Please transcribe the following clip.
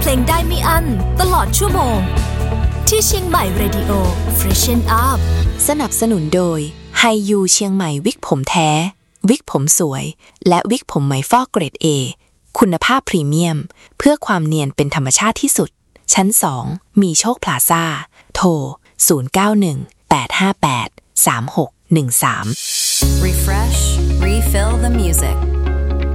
เพลงได้ไม่อั้นตลอดชั่วโมงที่เชียงใหม่เรดิโอ Freshen Up สนับสนุนโดยไฮยูเชียงใหม่วิกผมแท้วิกผมสวยและวิกผมไหมฟอกเกรด A คุณภาพพรีเมียมเพื่อความเนียนเป็นธรรมชาติที่สุดชั้น2มีโชคพลาซ่าโทร0918583613 Refresh, refill the music